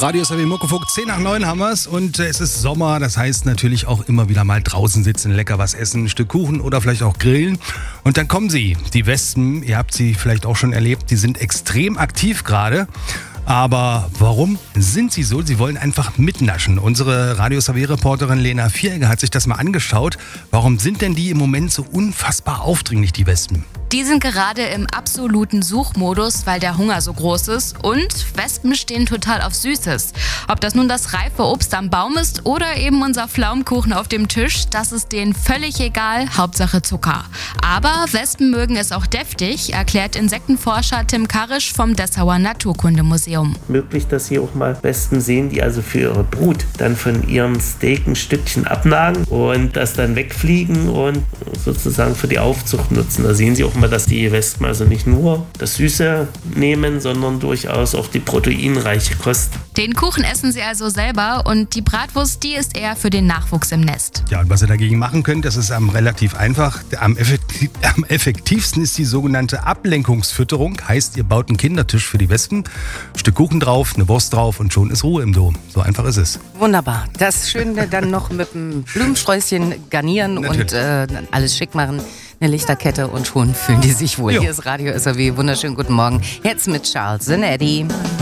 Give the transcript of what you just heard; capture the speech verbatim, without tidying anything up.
Radio ist wie Muckefuck, zehn nach neun haben wir's und äh, es ist Sommer, das heißt natürlich auch immer wieder mal draußen sitzen, lecker was essen, ein Stück Kuchen oder vielleicht auch grillen. Und dann kommen sie, die Wespen, ihr habt sie vielleicht auch schon erlebt, die sind extrem aktiv gerade. Aber warum sind sie so? Sie wollen einfach mitnaschen. Unsere Radio S A W-Reporterin Lena Vieregger hat sich das mal angeschaut. Warum sind denn die im Moment so unfassbar aufdringlich, die Wespen? Die sind gerade im absoluten Suchmodus, weil der Hunger so groß ist. Und Wespen stehen total auf Süßes. Ob das nun das reife Obst am Baum ist oder eben unser Pflaumenkuchen auf dem Tisch, das ist denen völlig egal, Hauptsache Zucker. Aber Wespen mögen es auch deftig, erklärt Insektenforscher Tim Karisch vom Dessauer Naturkundemuseum. Möglich, dass Sie auch mal Wespen sehen, die also für ihre Brut dann von ihren Steak ein Stückchen abnagen und das dann wegfliegen und sozusagen für die Aufzucht nutzen. Da sehen Sie auch mal, dass die Wespen also nicht nur das Süße nehmen, sondern durchaus auch die proteinreiche Kost. Den Kuchen essen sie also selber und die Bratwurst, die ist eher für den Nachwuchs im Nest. Ja, und was ihr dagegen machen könnt, das ist ähm, relativ einfach. Am, effektiv, am effektivsten ist die sogenannte Ablenkungsfütterung. Heißt, ihr baut einen Kindertisch für die Wespen, ein Stück Kuchen drauf, eine Wurst drauf und schon ist Ruhe im Dom. So einfach ist es. Wunderbar. Das Schöne dann noch mit einem Blumensträußchen garnieren Natürlich. und äh, alles schick machen. Eine Lichterkette und schon fühlen die sich wohl. Jo. Hier ist Radio S A W. Wunderschönen guten Morgen. Jetzt mit Charles and Eddie.